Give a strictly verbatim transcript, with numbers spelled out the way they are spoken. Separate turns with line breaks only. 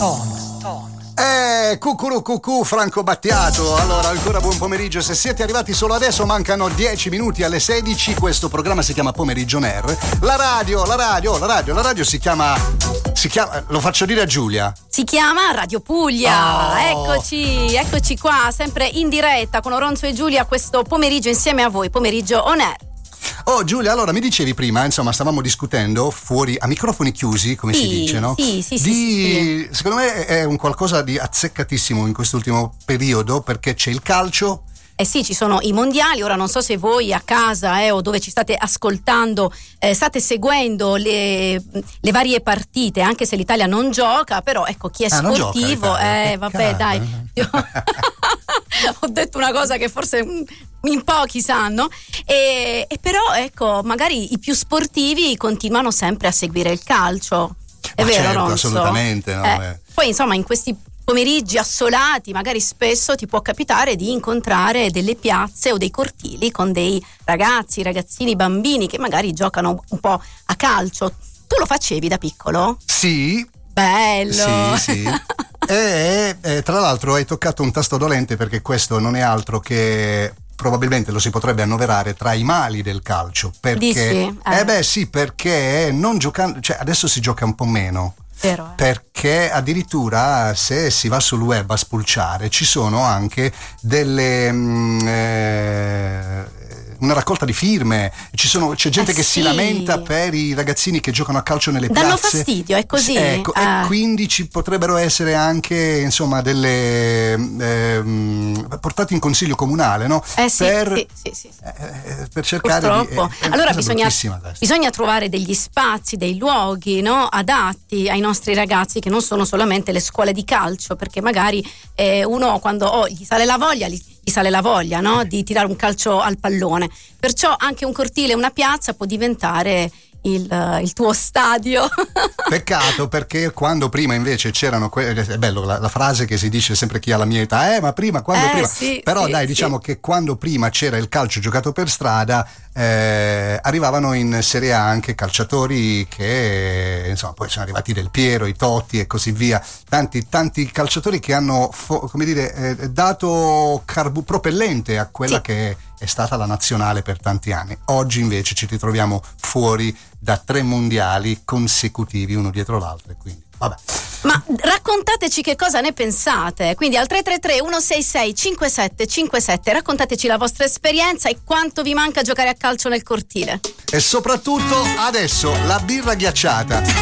Eh, cucuru cucù, Franco Battiato. Allora, ancora buon pomeriggio. Se siete arrivati solo adesso, mancano dieci minuti alle sedici. Questo programma si chiama Pomeriggio on Air. La radio, la radio, la radio, la radio si chiama. Si chiama. Lo faccio dire a Giulia.
Si chiama Radio Puglia.
Oh.
Eccoci, eccoci qua, sempre in diretta con Oronzo e Giulia questo pomeriggio insieme a voi, Pomeriggio on Air.
Oh Giulia, allora mi dicevi prima, insomma, stavamo discutendo fuori a microfoni chiusi, come
sì,
si dice, no?
Sì, sì,
di,
sì, sì.
Secondo me è un qualcosa di azzeccatissimo in quest'ultimo periodo, perché c'è il calcio.
Eh sì, ci sono i mondiali. Ora non so se voi a casa eh, o dove ci state ascoltando eh, state seguendo le, le varie partite, anche se l'Italia non gioca, però ecco, chi è
ah,
sportivo,
non gioca,
eh vabbè dai, io ho detto una cosa che forse in pochi sanno, e, e però ecco, magari i più sportivi continuano sempre a seguire il calcio, è
Ma
vero,
certo,
Ronzo?
assolutamente, no?
Eh, poi insomma in questi pomeriggi assolati magari spesso ti può capitare di incontrare delle piazze o dei cortili con dei ragazzi, ragazzini, bambini che magari giocano un po' a calcio. Tu lo facevi da piccolo?
Sì.
Bello.
Sì, sì. e, e tra l'altro hai toccato un tasto dolente, perché questo non è altro che probabilmente lo si potrebbe annoverare tra i mali del calcio, perché
Dici? Eh.
eh beh sì, perché non giocando, cioè adesso si gioca un po' meno.
Vero, eh.
Perché addirittura se si va sul web a spulciare ci sono anche delle mh, eh, una raccolta di firme, ci sono, c'è gente
eh
che
sì.
si lamenta per i ragazzini che giocano a calcio nelle
Danno
piazze.
fastidio, è così?
Ecco,
ah.
e quindi ci potrebbero essere anche insomma delle ehm, portate in consiglio comunale, no?
Eh sì,
per,
sì, sì, sì.
eh, per cercare
Purtroppo.
di. È, è
allora bisogna,
bruttissima,
bisogna trovare degli spazi, dei luoghi, no, adatti ai nostri ragazzi, che non sono solamente le scuole di calcio, perché magari eh, uno quando oh, gli sale la voglia gli, gli sale la voglia, no, di tirare un calcio al pallone, perciò anche un cortile, una piazza può diventare il, il tuo stadio.
Peccato, perché quando prima invece c'erano que- è bello la, la frase che si dice sempre chi ha la mia età, eh ma prima quando
eh,
prima
sì,
però
sì,
dai
sì.
diciamo che quando prima c'era il calcio giocato per strada, eh, arrivavano in Serie A anche calciatori che insomma poi sono arrivati Del Piero, i Totti e così via, tanti tanti calciatori che hanno fo- come dire eh, dato carbu- propellente a quella
sì.
che è stata la nazionale per tanti anni. Oggi invece ci ritroviamo fuori da tre mondiali consecutivi uno dietro l'altro, e quindi vabbè.
Ma raccontateci che cosa ne pensate, quindi al tre tre tre uno sei sei cinque sette cinque sette raccontateci la vostra esperienza e quanto vi manca giocare a calcio nel cortile.
E soprattutto adesso la birra ghiacciata.